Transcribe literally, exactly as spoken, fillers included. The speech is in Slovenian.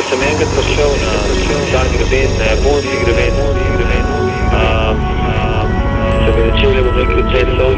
sem enkrat prišel na ta greben, na japonski greben, um, um, se mi začeli, bom rekel, celo